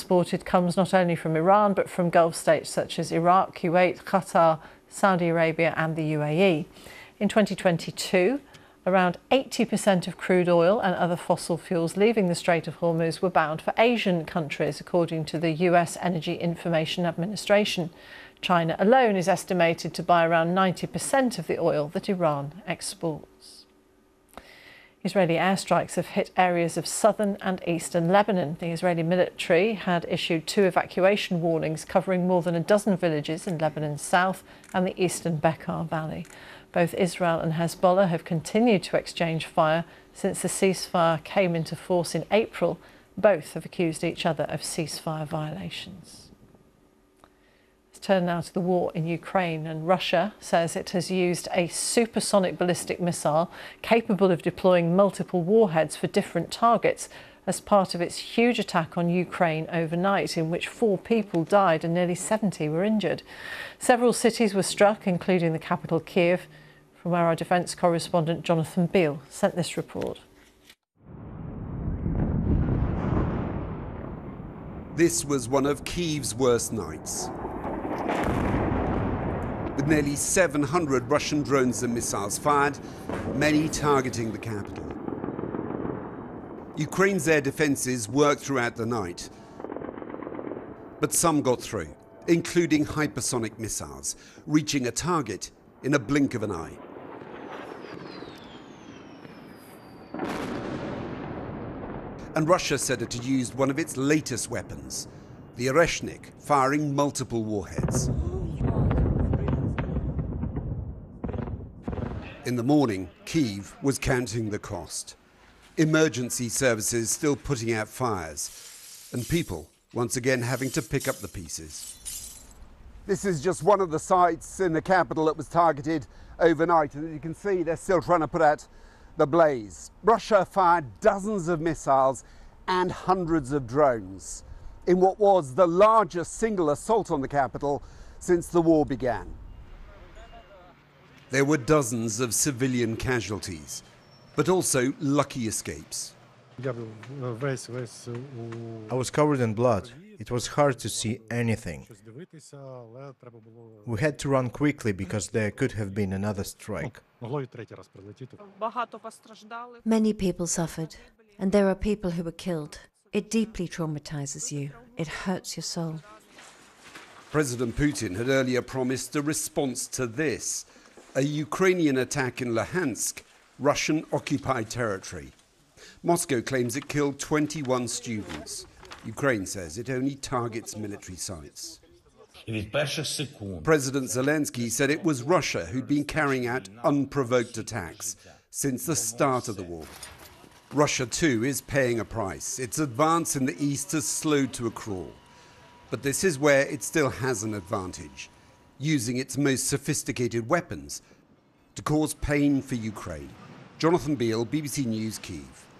exported comes not only from Iran but from Gulf states such as Iraq, Kuwait, Qatar, Saudi Arabia and the UAE. In 2022, around 80% of crude oil and other fossil fuels leaving the Strait of Hormuz were bound for Asian countries, according to the US Energy Information Administration. China alone is estimated to buy around 90% of the oil that Iran exports. Israeli airstrikes have hit areas of southern and eastern Lebanon. The Israeli military had issued 2 evacuation warnings covering more than a dozen villages in Lebanon's south and the eastern Bekaa Valley. Both Israel and Hezbollah have continued to exchange fire since the ceasefire came into force in April. Both have accused each other of ceasefire violations. Let's turn now to the war in Ukraine, and Russia says it has used a supersonic ballistic missile capable of deploying multiple warheads for different targets as part of its huge attack on Ukraine overnight, in which 4 people died and nearly 70 were injured. Several cities were struck, including the capital Kyiv, from where our defence correspondent Jonathan Beale sent this report. This was one of Kyiv's worst nights, with nearly 700 Russian drones and missiles fired, many targeting the capital. Ukraine's air defences worked throughout the night, but some got through, including hypersonic missiles, reaching a target in a blink of an eye. And Russia said it had used one of its latest weapons, the Oreshnik, firing multiple warheads. In the morning, Kyiv was counting the cost. Emergency services still putting out fires, and people once again having to pick up the pieces. This is just one of the sites in the capital that was targeted overnight, and as you can see, they're still trying to put out the blaze. Russia fired dozens of missiles and hundreds of drones in what was the largest single assault on the capital since the war began. There were dozens of civilian casualties, but also lucky escapes. I was covered in blood. It was hard to see anything. We had to run quickly because there could have been another strike. Many people suffered, and there are people who were killed. It deeply traumatizes you. It hurts your soul. President Putin had earlier promised a response to this, a Ukrainian attack in Luhansk, Russian-occupied territory. Moscow claims it killed 21 students. Ukraine says it only targets military sites. President Zelensky said it was Russia who'd been carrying out unprovoked attacks since the start of the war. Russia, too, is paying a price. Its advance in the east has slowed to a crawl. But this is where it still has an advantage, using its most sophisticated weapons to cause pain for Ukraine. Jonathan Beale, BBC News, Kyiv.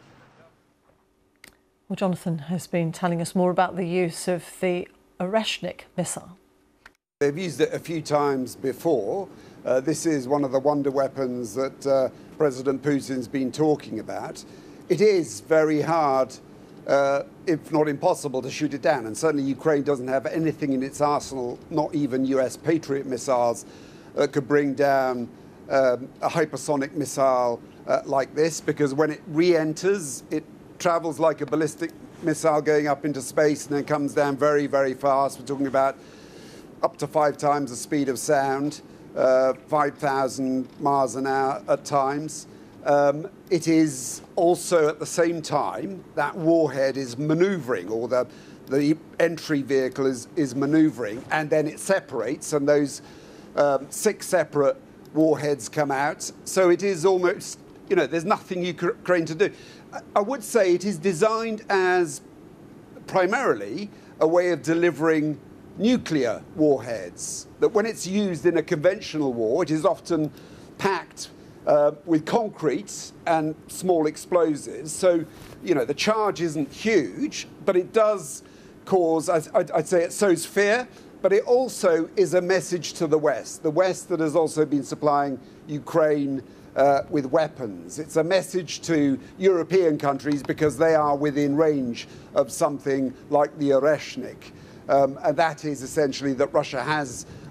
Well, Jonathan has been telling us more about the use of the Oreshnik missile. They've used it a few times before. This is one of the wonder weapons that President Putin's been talking about. It is very hard, if not impossible, to shoot it down. And certainly Ukraine doesn't have anything in its arsenal, not even US Patriot missiles, that could bring down a hypersonic missile like this, because when it re-enters, it travels like a ballistic missile going up into space and then comes down very, very fast. We're talking about up to 5 times the speed of sound, 5,000 miles an hour at times. It is also at the same time that warhead is maneuvering, or the entry vehicle is maneuvering, and then it separates, and those 6 separate warheads come out. So it is almost, there's nothing Ukraine to do. I would say it is designed as primarily a way of delivering nuclear warheads, that when it's used in a conventional war, it is often packed with concrete and small explosives. So, the charge isn't huge, but it does cause, I'd say it sows fear, but it also is a message to the West that has also been supplying Ukraine with weapons. It's a message to European countries because they are within range of something like the Oreshnik. And that is essentially that Russia has